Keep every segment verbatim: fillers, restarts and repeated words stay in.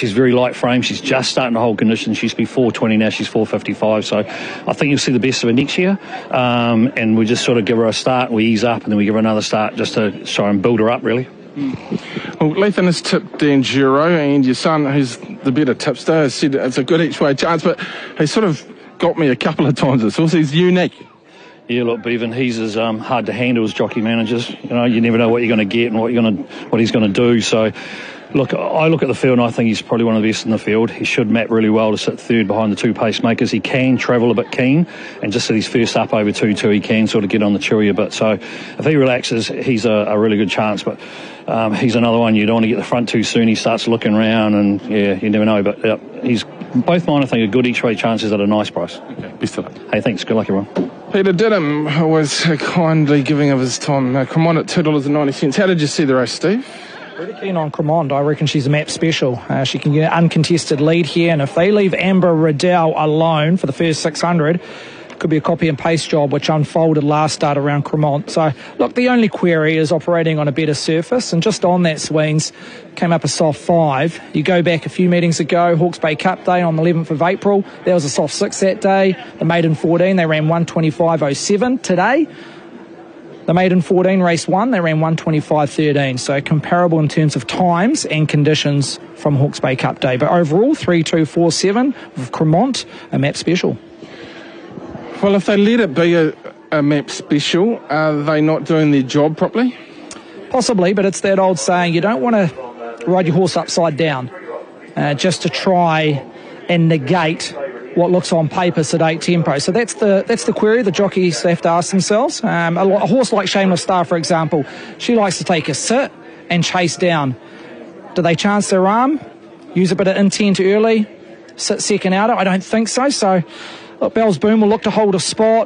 she's very light frame. She's just starting to hold condition. She used to be four twenty, now she's four fifty-five. So I think you'll see the best of her next year. Um, and we just sort of give her a start, we ease up, and then we give her another start just to try and build her up, really. Mm. Well, Lethan has tipped Danjuro, and your son, who's the better tipster, has said it's a good each-way chance, but he sort of got me a couple of times. It's also he's unique. Yeah, look, Bevan, he's as um, hard to handle as jockey managers. You know, you never know what you're going to get and what you're going to, what he's going to do. So, look, I look at the field and I think he's probably one of the best in the field. He should map really well to sit third behind the two pacemakers. He can travel a bit keen, and just at his first up over two two, he can sort of get on the chewy a bit. So, if he relaxes, he's a, a really good chance. But um, he's another one you don't want to get the front too soon. He starts looking around, and yeah, you never know. But yeah, he's both mine, I think, are good each-way chances at a nice price. Okay, best of luck. Hey, thanks. Good luck, everyone. Peter Didham was kindly giving of his time. Uh, Cremont at two dollars ninety. How did you see the race, Steve? Really keen on Cremont. I reckon she's a map special. Uh, she can get an uncontested lead here, and if they leave Amber Riddell alone for the first six hundred, could be a copy and paste job, which unfolded last start around Cremont. So, look, the only query is operating on a better surface, and just on that, Sweens came up a soft five. You go back a few meetings ago, Hawke's Bay Cup Day on the eleventh of April, there was a soft six that day. The maiden fourteen, they ran one twenty-five oh seven. Today, the maiden fourteen race one, they ran one twenty-five thirteen. So comparable in terms of times and conditions from Hawke's Bay Cup Day. But overall, three two four seven with Cremont, a map special. Well, if they let it be a, a map special, are they not doing their job properly? Possibly, but it's that old saying, you don't want to ride your horse upside down uh, just to try and negate what looks on paper sedate tempo. So that's the that's the query the jockeys have to ask themselves. Um, a, a horse like Shameless Star, for example, she likes to take a sit and chase down. Do they chance their arm, use a bit of intent early, sit second outer? I don't think so. So, look, Bell's Boom will look to hold a spot.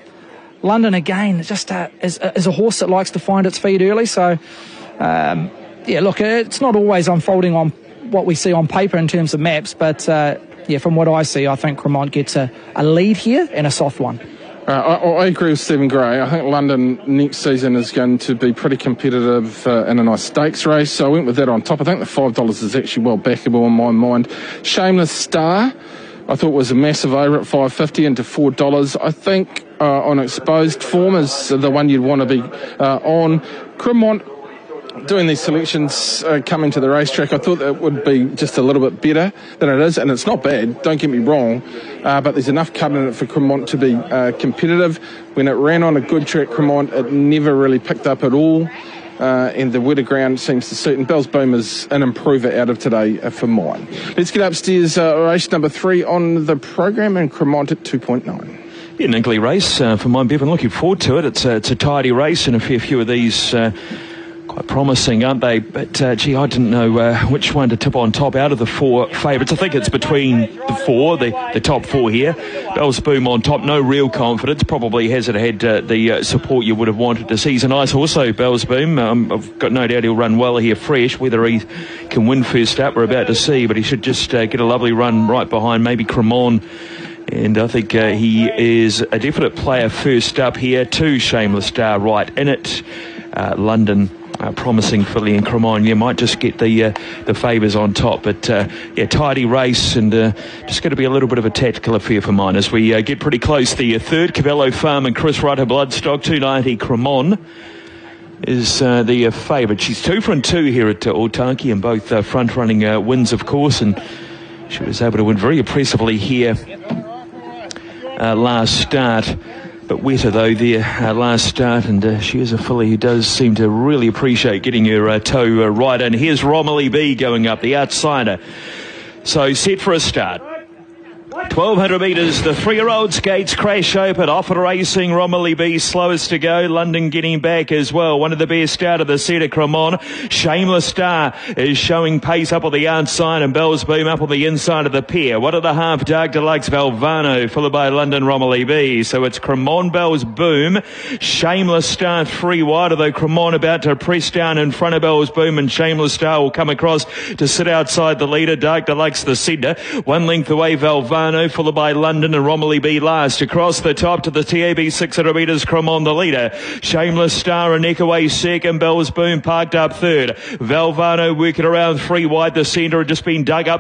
London, again, just uh, is, is a horse that likes to find its feet early. So, um, yeah, look, it's not always unfolding on what we see on paper in terms of maps, but uh, yeah, from what I see, I think Cremont gets a, a lead here and a soft one. Uh, I, I agree with Stephen Gray. I think London next season is going to be pretty competitive uh, in a nice stakes race, so I went with that on top. I think the five dollars is actually well backable in my mind. Shameless Star, I thought was a massive over at five fifty into four dollars. I think uh, on exposed form is the one you'd want to be uh, on. Cremont, doing these selections uh, coming to the racetrack, I thought that would be just a little bit better than it is, and it's not bad, don't get me wrong, uh, but there's enough cut in it for Cremont to be uh, competitive. When it ran on a good track, Cremont, it never really picked up at all, uh, and the wetter ground seems to suit, and Bell's Boom is an improver out of today uh, for mine. Let's get upstairs, uh, race number three on the program, and Cremont at two point nine. Yeah, an ugly race uh, for mine, Bevan. Looking forward to it. It's a, it's a tidy race, and a fair few of these uh, quite promising, aren't they? But, uh, gee, I didn't know uh, which one to tip on top out of the four favourites. I think it's between the four, the, the top four here. Bell's Boom on top, no real confidence. Probably hasn't had uh, the uh, support you would have wanted to see. He's a nice horse, though, Bell's Boom. Um, I've got no doubt he'll run well here fresh. Whether he can win first up, we're about to see, but he should just uh, get a lovely run right behind maybe Cremont. And I think uh, he is a definite player first up here. Two Shameless Star right in it. Uh, London, uh, promising filly, and Cremont, yeah, might just get the uh, the favours on top. But uh, yeah, tidy race, and uh, just going to be a little bit of a tactical affair for mine as we uh, get pretty close. The uh, third, Cavallo Farm and Chris Rutter Bloodstock, two ninety. Cremont is uh, the uh, favourite. She's two from two here at uh, Otaki, and both uh, front-running uh, wins, of course, and she was able to win very impressively here Uh, last start, but wetter though there uh, last start, and uh, she is a filly who does seem to really appreciate getting her uh, toe uh, right in. Here's Romilly B going up, the outsider. So set for a start. twelve hundred metres, the three-year-old skates crash open, off and racing, Romilly B slowest to go, London getting back as well, one of the best out of the set of Cremont. Shameless Star is showing pace up on the outside, and Bell's Boom up on the inside of the pair. One and a half, Dark Deluxe Valvano, followed by London Romilly B. So it's Cremont, Bell's Boom, Shameless Star three wide, although Cremont about to press down in front of Bell's Boom, and Shameless Star will come across to sit outside the leader, Dark Deluxe the centre, one length away Valvano, followed by London and Romilly B last. Across the top to the T A B six hundred metres, Cremont the leader. Shameless Star a neck away second. Bell's Boom parked up third. Valvano working around three wide. The centre had just been dug up